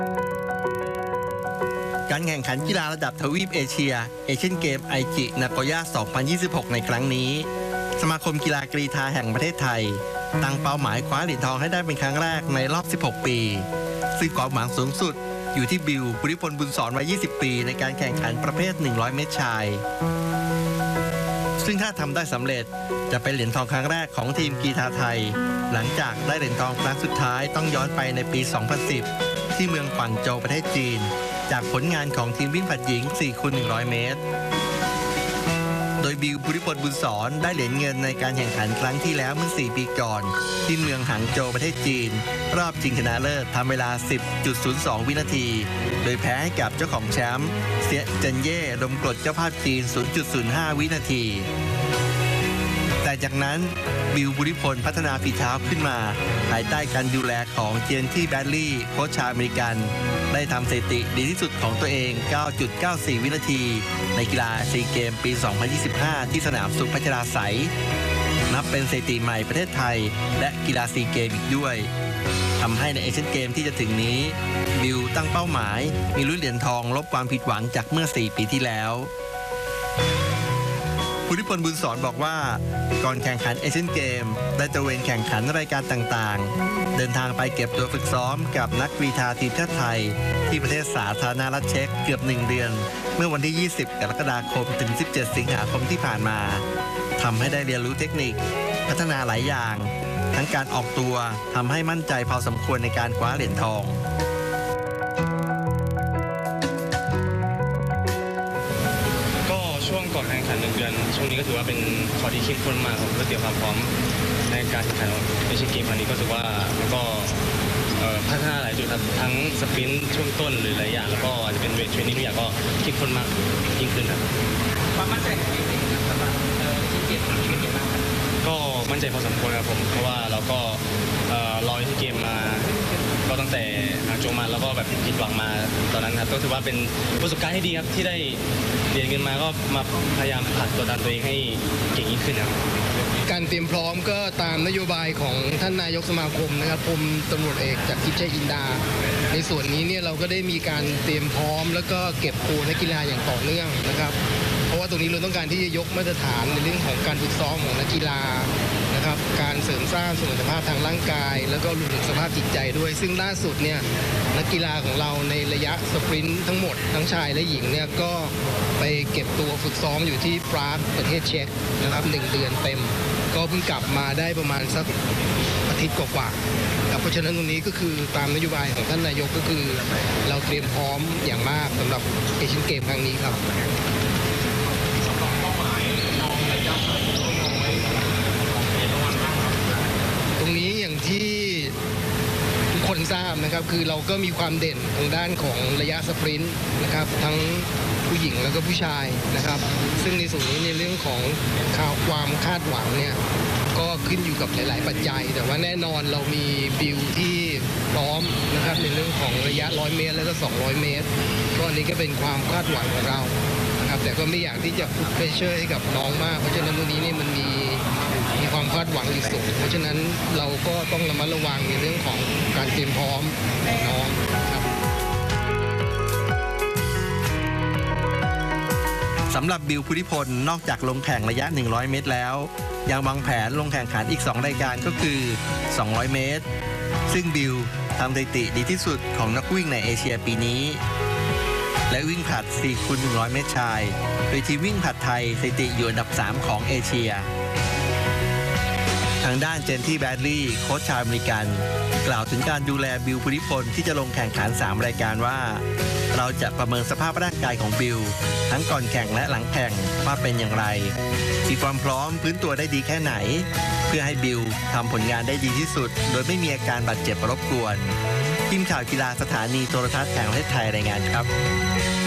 การแข่งขันกีฬาระดับทวีปเอเชียเอเชียนเกมไอจินาโกย่า 2026 ในครั้งนี้สมาคมกีฬากรีฑาแห่งประเทศไทยตั้งเป้าหมายคว้าเหรียญทองให้ได้เป็นครั้งแรกในรอบ 16 ปีซึ่งความหวังสูงสุดอยู่ที่บิว ภูริพล บุญสอนวัย 20 ปีในการแข่งขันประเภท 100 เมตรชายซึ่งถ้าทำได้สำเร็จจะเป็นเหรียญทองครั้งแรกของทีมกีฬาไทยหลังจากได้เหรียญทองครั้งสุดท้ายต้องย้อนไปในปี 2010 ที่เมืองกวางโจวประเทศจีนจากผลงานของทีมวิ่งผลัดหญิง 4x100 เมตรโดยบิว ภูริพล บุญสอนได้เหรียญเงินในการแข่งขันครั้งที่แล้วเมื่อ 4 ปีก่อนที่เมืองหางโจวประเทศจีนรอบชิงชนะเลิศทำเวลา 10.02 วินาทีโดยแพ้ให้กับเจ้าของแชมป์เสียเจินเย่ลมกรดเจ้าภาพจีน 0.05 วินาทีแต่จากนั้นบิว ภูริพลพัฒนาฝีเท้าขึ้นมาภายใต้การดูแลของเจนที่แบดลี่โค้ชชาวอเมริกันได้ทำสถิติดีที่สุดของตัวเอง 9.94 วินาทีในกีฬาซีเกมปี 2025 ที่สนามสุขพัชราไสยนับเป็นสถิติใหม่ประเทศไทยและกีฬาซีเกมอีกด้วยทำให้ในเอเชียนเกมที่จะถึงนี้บิวตั้งเป้าหมายมีลุ้นเหรียญทองลบความผิดหวังจากเมื่อ 4 ปีที่แล้วภูริพล บุญสอนบอกว่าก่อนแข่งขันเอเชียนเกมได้ตระเวนแข่งขันรายการต่างๆเดินทางไปเก็บตัวฝึกซ้อมกับนักกรีฑาทีมชาติไทยที่ประเทศสาธารณรัฐเช็กเกือบ 1 เดือนเมื่อวันที่ 20 กรกฎาคมถึง 17 สิงหาคมที่ผ่านมาทำให้ได้เรียนรู้เทคนิคพัฒนาหลายอย่างทั้งการออกตัวทำให้มั่นใจพอสมควรในการคว้าเหรียญทองช่วงก่อนแข่งขัน1 เดือนช่วงนี้ก็ถือว่าเป็นข้อที่เข้มข้นมากครับเพื่อเตรียมความพร้อมในการแข่งขันเอเชียนเกมครั้งนี้ก็ถือว่ามันก็พัฒนาหลายจุดครับทั้งสปรินต์ช่วงต้นหรือหลายอย่างแล้วก็อาจจะเป็นเวทเทรนนิ่งทุกอย่างก็เข้มข้นมากยิ่งขึ้นครับความมั่นใจของทีมสำหรับเกมครั้งนี้เป็นยังไงบ้างก็มั่นใจพอสมควรครับผมเพราะว่าเราก็รอที่เกมมาก็ตั้งแต่หางโจวมาแล้วก็แบบผิดหวังมาตอนนั้นครับก็ถือว่าเป็นประสบการณ์ที่ดีครับที่ได้เรียนกันมาก็มาพยายามผลักตัวดันตัวเองให้เก่งยิ่งขึ้นครับการเตรียมพร้อมก็ตามนโยบายของท่านนายกสมาคมนะครับพลตำรวจเอกจากทิพย์ชัยจินดาในส่วนนี้เนี่ยเราก็ได้มีการเตรียมพร้อมแล้วก็เก็บตัวนักกีฬาอย่างต่อเนื่องนะครับเพราะว่าตรงนี้เราต้องการที่จะยกมาตรฐานในเรื่องของการฝึกซ้อมของนักกีฬานะครับการเสริมสร้างสมรรถภาพทางร่างกายแล้วก็รวมถึงสภาพจิตใจด้วยซึ่งล่าสุดเนี่ยนักกีฬาของเราในระยะสปรินต์ทั้งหมดทั้งชายและหญิงเนี่ยก็ไปเก็บตัวฝึกซ้อมอยู่ที่ปรากประเทศเช็กนะครับ1 เดือนเต็มก็เพิ่งกลับมาได้ประมาณสักอาทิตย์กว่าๆเพราะฉะนั้นตรงนี้ก็คือตามนโยบายของท่านนายกก็คือเราเตรียมพร้อมอย่างมากสำหรับเอเชียนเกมครั้งนี้ครับตรงนี้อย่างที่ทุกคนทราบนะครับคือเราก็มีความเด่นทางด้านของระยะสปรินต์นะครับทั้งผู้หญิงแล้วก็ผู้ชายนะครับซึ่งในส่วนนี้ในเรื่องของความคาดหวังเนี่ยก็ขึ้นอยู่กับหลายๆปัจจัยแต่ว่าแน่นอนเรามีบิวที่พร้อมนะครับในเรื่องของระยะ100 เมตรแล้วก็200 เมตรก็อันนี้ก็เป็นความคาดหวังของเรานะครับแต่ก็ไม่อยากที่จะพุชเพรสเชอร์ให้กับน้องมากเพราะฉะนั้นตรงนี้เนี่ยมันมีความคาดหวังอยู่สูงเพราะฉะนั้นเราก็ต้องระมัดระวังในเรื่องของการเตรียมพร้อมของน้องครับสำหรับบิว ภูริพลนอกจากลงแข่งระยะ 100 เมตรแล้วยังวางแผนลงแข่งขันอีก 2 รายการก็คือ 200 เมตรซึ่งบิวทำสถิติดีที่สุดของนักวิ่งในเอเชียปีนี้และวิ่งผลัด 4x100 เมตรชายโดยทีมวิ่งผลัดไทยสถิติอยู่อันดับ 3 ของเอเชียทางด้านเจนที่แบดลี่โค้ชชาวอเมริกันกล่าวถึงการดูแลบิว ภูริพลที่จะลงแข่งขัน 3 รายการว่าเราจะประเมินสภาพร่างกายของบิวทั้งก่อนแข่งและหลังแข่งว่าเป็นอย่างไรมีความพร้อมพื้นตัวได้ดีแค่ไหนเพื่อให้บิวทำผลงานได้ดีที่สุดโดยไม่มีอาการบาดเจ็บรบกวนทีมข่าวกีฬาสถานีโทรทัศน์แห่งประเทศไทยรายงานครับ